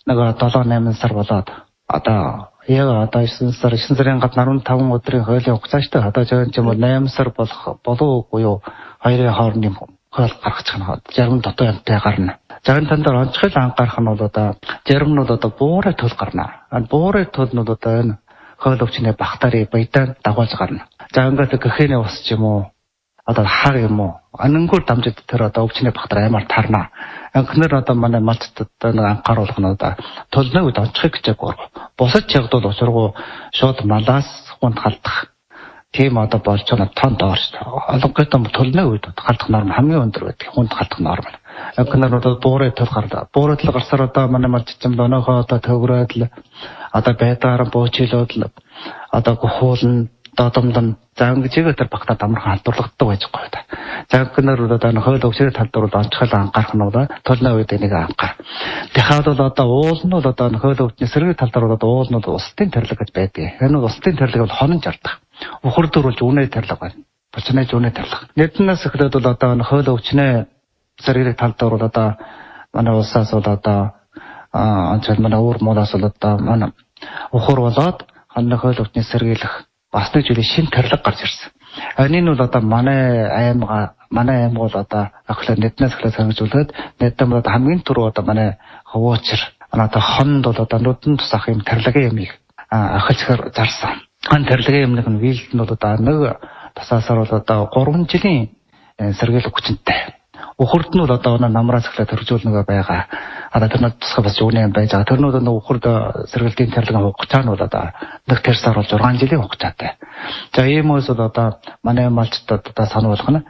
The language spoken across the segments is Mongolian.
нэг 7-8 сар болоод одоо яг одоо 9 сарын гадна 15 өдрийн хуулийн хугацааштай одоо жоо юм бол 8 сар болох болов уу юу хоёрын хоорондын хоол гаргах чанаа зарим дотоо юмтай гарна. Зарим тандаар онцгой анхаарах нь бол одоо зарим нь одоо буурай төл гарна. Буурай төл нь одоо энэ хууль өвчнөө бахтари баятаа дагуулж гарна. За ингээд гэхэнэ ус ч юм уу одоо хар юм уу анангур дамжид тэр одоо өвчнөө бахтар аймаар тарна. Анхнэр одоо манай малчтад нэг анхааруулах нь одоо төлнөө үед онцгой гэж бусад чигдвэл учиргуу шууд малаас хунд халдах тийм одоо болж байгаа тон доорч олонхойд төлнөө үед халдах норм хамгийн өндөр байдаг хунд халдах норм. Анхнэр одоо буурай төл гарлаа. Буурай төл гарсаар одоо манай малчтсан өнөөхөө одоо төврөөд л одоо байдгаар буучилоод л одоо гохуулн додомдон за ингэж тэр багтаа амархан халдварлагддаг байж байгаа та. За гэнээр одоо хууль өвчнөө талдвар онцгой анхаарах нь бол төлнөө үед энийг анхаар. Дахиад бол одоо уул нь бол одоо хууль өвчнөө сэргийн талдвар бол уул нь улсын тэрлэг гэж байдаг. Энэ бол улсын тэрлэг бол хонон жардах. Ухар дөрвөлж үнэ тэрлэг байна. Бочнэж үнэ тэрлэг. Нэгднээс эхлээд бол одоо хууль өвчнөө сэргийн талдвар бол одоо манай улсаас бол одоо анчаад манай өөр муулаас бол одоо манай ухар болоод хоног хууль өвчнөө сэргийлэх бас нэг жилийн шинэ тэрлэг гарч ирсэн. Энэ нь бол одоо манай аймаг бол одоо ахлаа нэгднээс эхлээд хангижуулаад нэгдэн бол хамгийн түрүү одоо манай хөвөөчр одоо хонд бол одоо нүдэн тусах юм тэрлэгийн юмыг ахилчаар зарсан. Энэ тэрлэгийн юмных нь вилд нь бол одоо нэг тасаасаар бол одоо 3 жилийн сэргийлэх хүчинтэй. Ухард нь бол одоо намраас эхлээд төржүүлнэгээ байгаа. Одоо тэрнүүд тусгай бас юуны юм байж байгаа. Тэрнүүд нэг ухард сэргэлтийн тэрлэгийн хугацаа нь бол одоо нэг тэрсаар бол 6 жилийн хугацаатай. За ийм үс бол одоо манай малчтад одоо сануулгах нь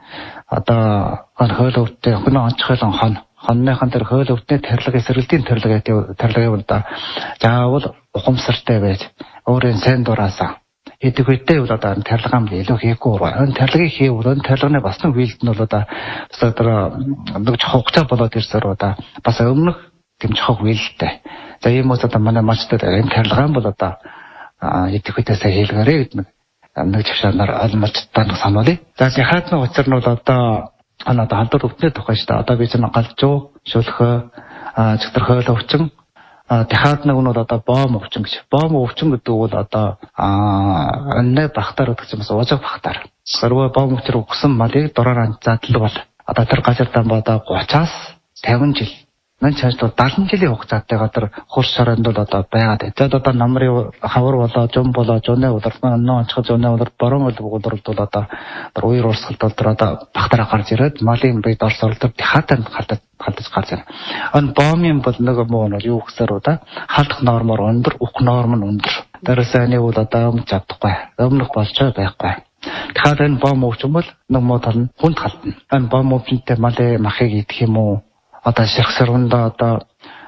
одоо хууль өвдөлтөй хөнөө онцгойлон хонныхан тэр хууль өвдөлтөй тэрлэгийн сэргэлтийн тэрлэгээ бол заавал ухамсартай байж өөрийн сайн дураасаа эдэг үедээ бол одоо тэрлэгам илүү хийхгүй байна. Энэ тэрлэгийг хийвэл энэ тэрлэгний бас нэг вилд нь бол одоо бас одоо нэг хугацаа болоод ирсээр одоо бас өмнөх дэмжих вилдтэй. За ийм үс одоо манай малчтад энэ тэрлэгам бол одоо эдэг үедээсээ хийлгээрэй гэдэг нэг чагшаанаар алмалчтаа сануулъя. За яхаад нэг учир нь бол одоо халдвар өвчнөө тухай шүү дээ. Одоо би чинь галзуу, шүлхөө, чигтэр хууль өвчин дахиад нэг нь бол одоо бом өвчин гэж. Бом өвчин гэдэг бол одоо энэ бахтар гэдэг чинь бас уужиг бахтар. Сарва бом өвчрө өгсөн малыг дураар задлал бол одоо тэр газар дан одоо 30-аас 50 жил. Мөн чанарт 70 жилийн хугацаатайгаар тэр хурц шоронд бол одоо байгаад. За одоо намрын хавар болоо, жум болоо, жуны удирд нөө онцгой жуны удирд борон удирд бол одоо уур урсгалд бол тэр одоо бахтараа гарч ирээд малын бие дорс орлоор хатанд халдаж гарч ирнэ. Энэ бомын бол нэг муу нь юу гэсээр удаа халдах нормоор өндөр, ух норм нь өндөр. Дээрээс энийг бол одоо өмнө чадахгүй. Өмнөх болчоо байхгүй. Тэгэхээр энэ бом өвчин бол нэг муу тал нь хүнд халдна. Энэ бом өвчнөд малын махыг идэх юм уу? Одоо ширхсэрвэндээ одоо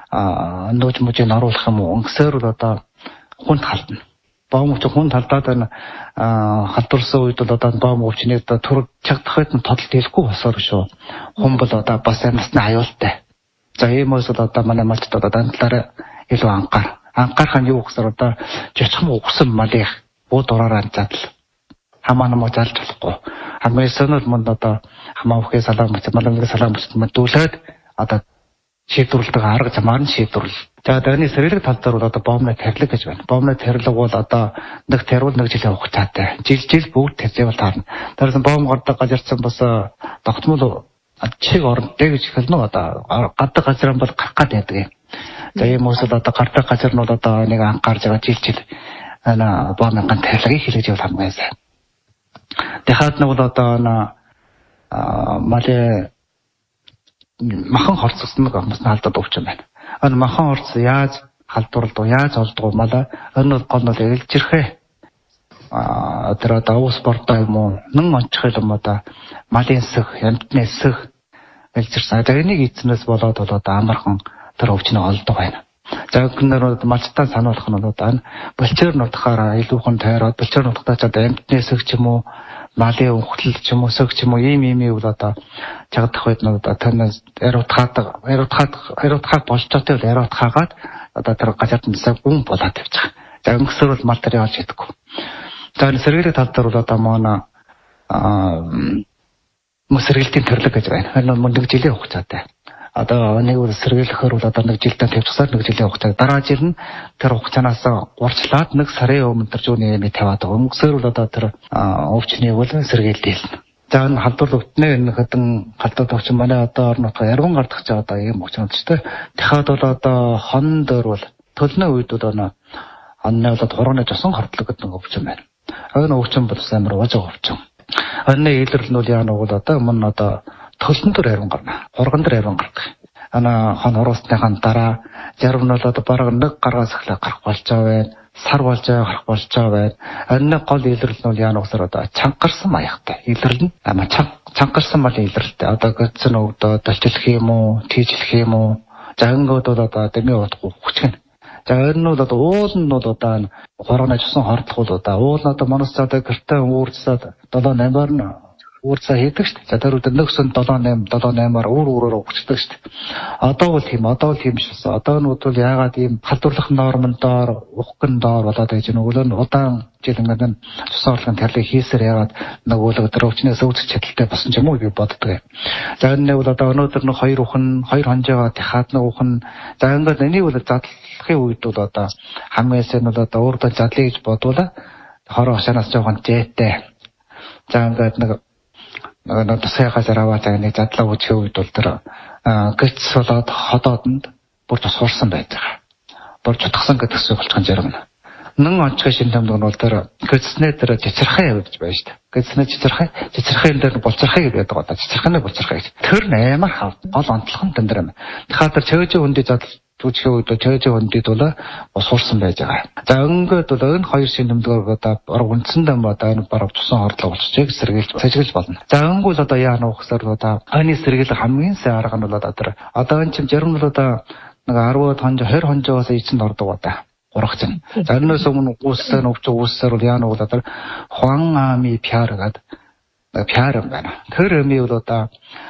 нөөж мөжийг оруулах юм уу? Өнгөсөр одоо хүнд халдна. Бом өвчин хүнд халдаад энэ халдварсан үед бол одоо бом өвчнийг төрөг чагдахад нь тодолт хэлэхгүй босоор шүү. Хүн бол одоо бас насны аюултай. За ийм үс бол одоо манай малчд одоо дандлаараа илүү анхаарах нь юу гэхээр одоо жичхэм угсан малыг буу дураараа задал хамаа намаа залж болохгүй. Хамгийн сонир манд одоо хамаа өхөө салаам маламгийн салаам дүүлээд одоо шийдвэрлэдэг арга замаар нь шийдвэрлэл. За дайны сэргэлэг тал дээр бол одоо бомны тэрлэг гэж байна. Бомны тэрлэг бол одоо нэг тэрүүл нэг жилийн хугацаатай. Жил бүгд тэзэвэл таарна. Тэрсэн бом гардаг газарсан бас тогтмол чиг орнтой гэж хэлнэ одоо гадаг газар нь бол гарах гэдэг юм. За ийм үс одоо гардаг газар нь бол одоо нэг анхаарж байгаа жил ана бомны тэрлэгийг хэлэж явах хамгийн сайн. Дахиад нэг бол одоо малын махан хорцсон нэг хүмүүс халдаад өвчин байна. Энэ махан хорц яаж халдварлдаг, яаж олддог мала энэ гол нь ээлжирхээ. Тэр одоо ус спортоо юм уу, нэн онцгой юм одоо малын сэх, амьтны сэх ээлжирсэн. За энийг эзнээс болоод бол одоо амархан тэр өвчнөө олдог байна. За гэнээр малчтаа сануулах нь одоо болчоор нутгаараа илүүхэн тойроод болчоор нутгатаа ч одоо амьтны сэх ч юм уу малын өнхтөл ч юм уу сөх ч юм уу ийм бол одоо чагдах үед нь одоо тэрнээс ариутхаад болцоотой бол ариутхаагаад одоо тэр газарт нисаа гүн болоод явчих. За өнгөсөр бол мал тарийн олж идэхгүй. За энэ сэргэлэг тал дээр бол одоо манай сэргэлтийн төрлөг гэж байна. Энэ мөн нэг жилийн хугацаатай. Одоо нэг үл сэргийлэхээр бол одоо нэг жилдээ тавьчихсаар нэг жилийн хугацаа дараа жил нь тэр хугацаанаас урьдчилаад нэг сарын өмнө тэр зүүнний нэмийг тавиад байгаа. Өнгөсөөр бол одоо тэр өвчнийг бол сэргийлдээл. За энэ халдвар өвтнээ энэ хэдэн халдвар өвчин манай одоо орон нутгаа ярган гардах ч одоо ийм өвчин ч дахиад бол одоо хон дээр бол төлнөө үед бол онны бол хурууны жосон хортлог гэдэг нэг өвчин байна. Энэ өвчин бол амар уужиг өвчин. Онны илэрлэл нь бол яа нэг бол одоо мөн одоо төлнө дээр ярган гарна. Хурган дээр ярган гардаг. Ана хон хуруусныхаа дараа зарим нь бол одоо бараг нэг гаргаас эхлэх гарах болж байгаа байна. Сар болж гарах болж байгаа байна. Онны гол илэрлэл нь бол яа нэгсээр одоо чангарсан маягтай. Илэрлэл нь ама чангарсан мал илэрлэлтэй. Одоо гэсэн өгдөө долчлох юм уу, тийжлэх юм уу? За ингээд бол одоо дэмий утгагүй хүчгэн. За энэ нь бол одоо уул нь бол одоо хорооны жусан хордлох бол одоо уул нь одоо манас цаадаа гэртээ уурцаад 7-8-аар нь уурцаа хийдэг шүү дээ. За тэр үед нөгсөн 7-8-аар өөрөөр өгчдөг шүү дээ. Одоо бол тийм шээ. Одоо нь бол яагаад ийм халдварлах нормын доор, ухгын доор болоод байж нөгөө нь удаан жил ингээд цусан орлогын тарлыг хийсээр яагаад нөгөө тэр өвчнөөс өвдөх чадaltaй болсон ч юм уу би боддог. За энэ бол одоо өнөөдөр нэг 2 хонжоогоо дахиад нэг ухын за ингээд энийг бол задлахын үед бол одоо хамгийн сайн бол одоо өөртөө задлая гэж бодвол хороо хашаанаас жоохон зээтэй. За ингээд нэг тасайхаас аваад нэг задлаа үүсгэх үед бол тэр гэц болоод ходоодонд бүр тус хурсан байж байгаа. Бүр чутгсан гэдэг зүйл болчихсон жаргана. Нэн онцгой шин томдог нь бол тэр гэцснээ тэр цэцэрхай явж байна шүү дээ. Гэцснээ цэцэрхайн дээр булцархай гэдэг одоо цэцэрхайны булцархай гэж. Тэр амар хав гол онцлог нь тэн дээр юм. Тэгэхээр тэр чөөжөө хүндий задал түүчгээ үед чөөжөө хүндийд бол ус хурсан байж байгаа. За өнгөд бол энэ хоёр шин томдгоор одоо бараг үндсэндээ одоо энэ бараг тусан хордлого болчихжээ сэргийлж сажиглаж болно. За өнгө бол одоо яа нөхсөр одоо аны сэргийлэх хамгийн сайн арга нь бол одоо энэ чим зарим нь одоо нэг 10 хонжоо 20 хонжоос эцэнд ордог одоо урагч нь. За энэс өмнө үүссэн өвчөөсөр бол яа нэг одоо хуан ами пиар гэдэг пиар байна. Тэр эми бол одоо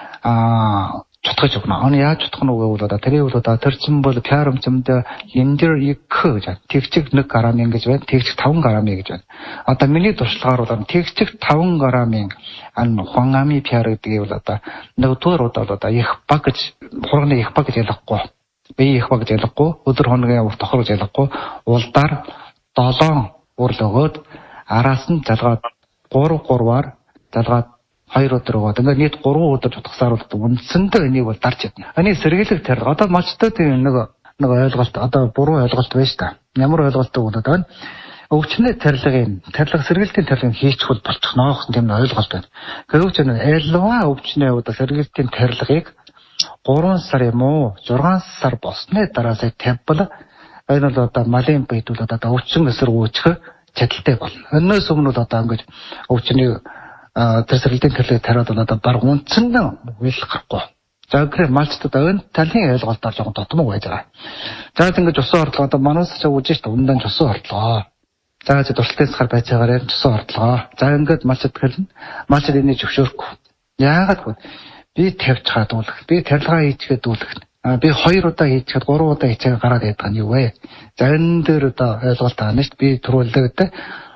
чутгаж өгнө. Аны яаж чутгах нь вэ бол тэрийг бол тэр чин бол пиар өмчмөд эндэр их гэж тэгчиг 1 грамм ингэж байна. Тэгчиг 5 грамм гэж байна. Одоо миний туршлагаар бол тэгчиг 5 граммын хуангами пиар гэдгийг бол одоо нэгдүгээр удаа одоо их баг гэж хурганы их баг гэж ялахгүй. Би их баг гэж ялахгүй. Өдөр хоногийн урт тохор гэж ялахгүй. Улдаар 7 урал өгөөд араас нь залгаад 3-3-аар залгаад 2 өдөр өгөөд ингээд нийт 3 өдөр чутгасаар бол үндсэндээ энийг бол дарж чадна. Энийг сэргийлэх тэр одоо мачтай тийм нэг ойлголт одоо буруу ойлголт байж та. Ямар ойлголт вэ одоо өвчнөө тарилга сэргийлтийн тарилгыг хийчих бол болчихно гэх тийм ойлголт байна. Гэвч альва өвчнөө одоо сэргийлтийн тарилгыг 3 сар юм уу 6 сар болсны дараасаа тавьбал энэ бол одоо малын бийдүүл одоо өвчин эсрэг үүсгэх чадaltaй болно. Өнөөс өмнө бол одоо ингэж өвчний тэр сэргийлтийн тарилгыг тариад бол одоо баг үндсэндээ үйл гарахгүй. За гэр малчтад энэ талын ойлголтоор жоохон тотмог байж байгаа. За ингэж усан хордлого одоо манаас ч үүж шүү дээ. Үнэн усан хордлого. За туршилтын сар байж байгаарэ усан хордлого. За ингэж малчд хэлнэ. Малчд энийг зөвшөөрөхгүй. Яагаад вэ? Би тавьж чадуулах. Би тарилгаа хийчихэд дүүлэх. Би 2 удаа хийчихэд 3 удаа хийчихэд гараад байдаг нь юу вэ? За энэ дээр одоо ойлголт таана шүү дээ. Би түрүүлдэгтэй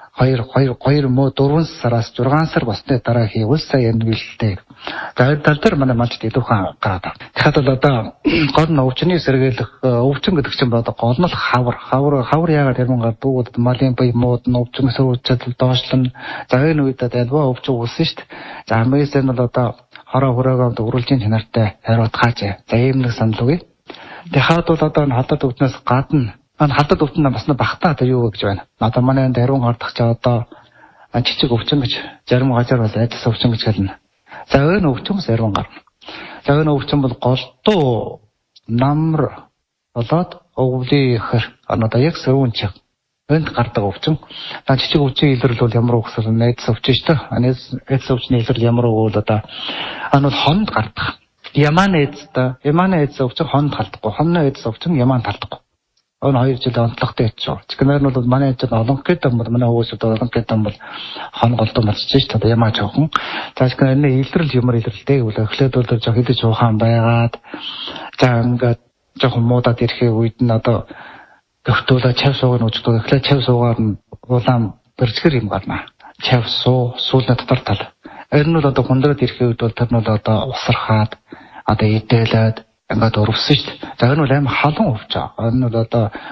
2 муу 4 сараас 6 сар болсны дараа хийвэл сая энэ гэлтэй. За энэ тал дээр манай малчд илүүхэн гараад байна. Тэгэхээр бол одоо гол нь өвчний сэргийлэх өвчин гэдэг чинь одоо гол нь хавар яагаад ярман гадуугд малын бие мууд нь өвчнөөс үүдчил доошлон за энэ үед альва өвчин үүсэн шүү дээ. За хамгийн сайн бол одоо хороо хөрөөгөөд үргэлжийн чанартай хариуд хаач. За ийм нэг санал үгүй. Дахиад бол одоо энэ халдвар өвчнөөс гадна халдвар өвчин бас багтаа одоо юу гэж байна. Одоо манай энд хариун гардах ч одоо жижиг өвчин гэж зарим газар бол айдас өвчин гэж хэлнэ. За энэ өвчнөөс хариун гарна. За энэ өвчин бол голдуу намар болоод өвлийн ихэр одоо яг сөрүүн чих энд гардаг өвчин. Жижиг өвчин илэрлэл бол ямар үгсэл айдас өвчин шүү дээ. Айдас өвчний илэрлэл ямар үг бол одоо бол хонд гардаг. Яман айдас өвчин хонд халдахгүй. Хонны айдас өвчин яман халдахгүй. Энэ 2 жил онцлогтой яцсан. Чихнэр нь бол манай хэд олон гэдэг юм бол манай хөөсөд олон гэдэг юм бол хон голдон болчихж шүү дээ. Ямаа жоохон. За чихнэр энэ илрэл юмар илрэлтэй гэвэл эхлээд бол жоо хэдэж ухаан байгаад за ингээд жоохон муудаад ирэхээ үед нь одоо гөвтүүлээ чав суугаар нүждэг. Эхлээд чав суугаар нь улаан бэрчгэр юм гарна. Чав суулна дотор тал. Энэ нь бол одоо хундраад ирэхээ үед бол тэр нь бол одоо усархаад одоо идэлээд ингээд өрөвсөн шүү дээ. За энэ бол амар халуун өвч. Энэ бол одоо